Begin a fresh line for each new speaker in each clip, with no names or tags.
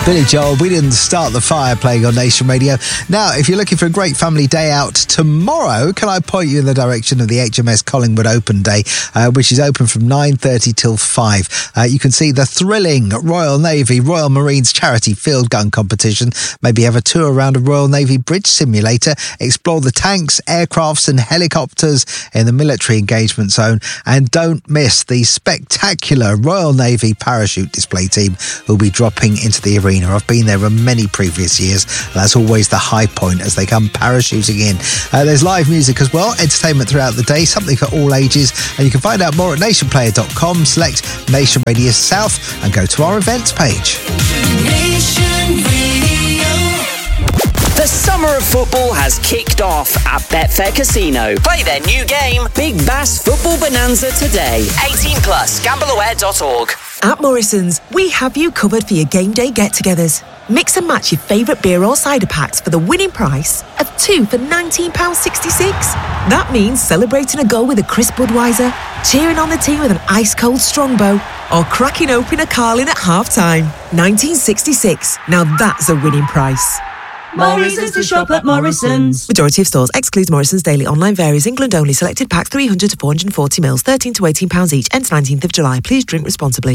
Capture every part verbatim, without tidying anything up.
Billy Joel, We Didn't Start the Fire, playing on Nation Radio. Now, if you're looking for a great family day out tomorrow, can I point you in the direction of the H M S Collingwood Open Day, uh, which is open from nine thirty till five. Uh, you can see the thrilling Royal Navy Royal Marines charity field gun competition, maybe have a tour around a Royal Navy bridge simulator, explore the tanks, aircrafts and helicopters in the military engagement zone, and don't miss the spectacular Royal Navy parachute display team who'll be dropping into the arena. I've been there in many previous years. That's always the high point as they come parachuting in. Uh, there's live music as well, entertainment throughout the day, something for all ages, and you can find out more at nation player dot com, select Nation Radio South and go to our events page.
Nation Radio.
The summer of football has kicked off at Betfair Casino. Play their new game, Big Bass Football Bonanza, today. eighteen plus, gamble aware dot org.
At Morrison's, we have you covered for your game day get-togethers. Mix and match your favourite beer or cider packs for the winning price of two for nineteen pounds sixty-six. That means celebrating a goal with a crisp Budweiser, cheering on the team with an ice-cold Strongbow, or cracking open a Carling at half-time. nineteen sixty-six. Now that's a winning price.
Morrison's to shop at Morrison's.
Majority of stores excludes Morrison's daily online varies. England only. Selected packs three hundred to four hundred forty mils, thirteen to eighteen pounds each. Ends nineteenth of July. Please drink responsibly.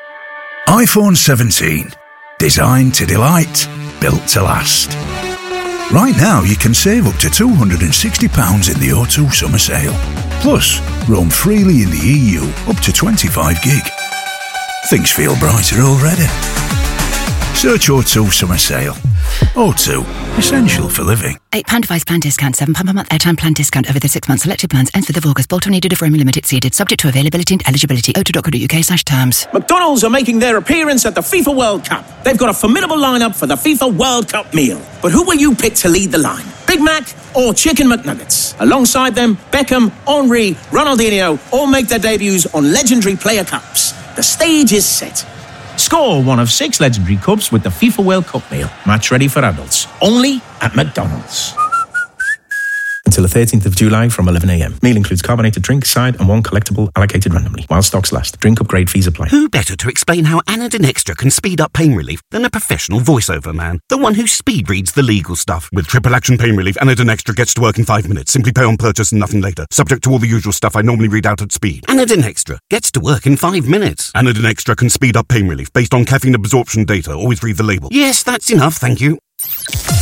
iPhone seventeen. Designed to delight. Built to last. Right now you can save up to two hundred sixty pounds in the O two summer sale. Plus, roam freely in the E U up to twenty-five gig. Things feel brighter already. Search O two summer sale. O two, essential for living.
eight pounds device plan discount, seven pounds per month airtime plan discount over the six months. Selected plans ends fifth of August. Bolt on needed if roaming limit exceeded. Subject to availability and eligibility. o two dot co dot uk slash terms.
McDonald's are making their appearance at the FIFA World Cup. They've got a formidable lineup for the FIFA World Cup meal. But who will you pick to lead the line? Big Mac or Chicken McNuggets? Alongside them, Beckham, Henry, Ronaldinho all make their debuts on legendary player cups. The stage is set. Score one of six legendary cups with the FIFA World Cup meal. Match ready for adults. Only at McDonald's. Until the thirteenth of July from eleven a.m. Meal includes carbonated drink, side and one collectible allocated randomly. While stocks last. Drink upgrade fees apply.
Who better to explain how Anadin Extra can speed up pain relief than a professional voiceover man? The one who speed reads the legal stuff. With triple action pain relief, Anadin Extra gets to work in five minutes. Simply pay on purchase and nothing later. Subject to all the usual stuff I normally read out at speed. Anadin Extra gets to work in five minutes. Anadin Extra can speed up pain relief based on caffeine absorption data. Always read the label. Yes, that's enough, thank you.